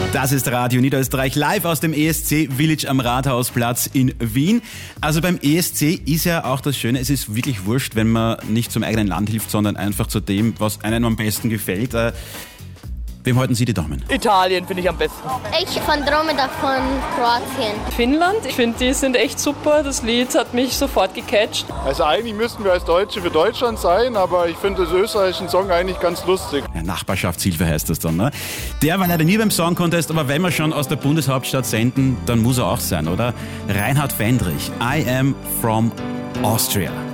Das ist Radio Niederösterreich live aus dem ESC Village am Rathausplatz in Wien. Also beim ESC ist ja auch das Schöne, es ist wirklich wurscht, wenn man nicht zum eigenen Land hilft, sondern einfach zu dem, was einem am besten gefällt. Wem halten Sie die Daumen? Italien finde ich am besten. Ich von Dromeda von Kroatien. Finnland, ich finde, die sind echt super. Das Lied hat mich sofort gecatcht. Also eigentlich müssten wir als Deutsche für Deutschland sein, aber ich finde das österreichische Song eigentlich ganz lustig. Ja, Nachbarschaftshilfe heißt das dann, ne? Der war leider nie beim Song Contest, aber wenn wir schon aus der Bundeshauptstadt senden, dann muss er auch sein, oder? Reinhard Fendrich, I Am From Austria.